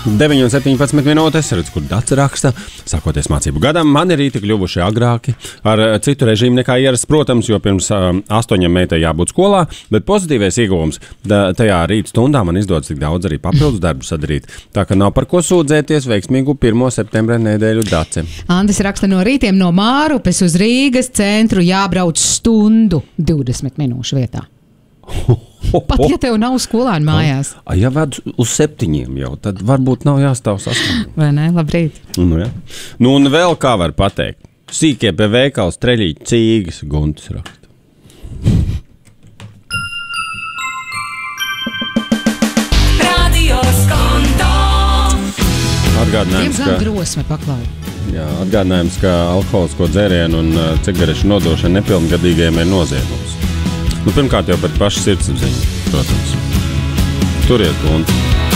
9:17 minūtes, redz, kur Dats raksta. Sākoties mācību gadam, mani rīti kļuvuši agrāki ar citu režīmu nekā ierasts, protams, jo pirms 8 meitai jābūt skolā, bet pozitīvais ieguvums tajā rīta stundā man izdodas tik daudz arī papildus darbu sadarīt. Tā ka nav par ko sūdzēties, veiksmīgu 1. septembra nedēļu Dace. Andis raksta no rītiem no Mārupes uz Rīgas centru jābrauc stundu 20 minūšu vietā. Pat ja tev nav skolāni mājās. Ja ved uz 7 jau, tad varbūt nav jāstāv 8. Vai ne? Labrīt. Ja. Un vēl kā var pateikt. Sīkie pie veikals treļīti cīgas, Guntis raksta. Radio Skonto. Atgādinājums, drosme paklāja. Jā, atgādinājums, ka alkoholisko dzērienu un cigarešu nodošana nepilngadīgajiem ir noziegums. Pirmkārt jau par pašu sirdsapziņu, protams. Turiet, Gunti.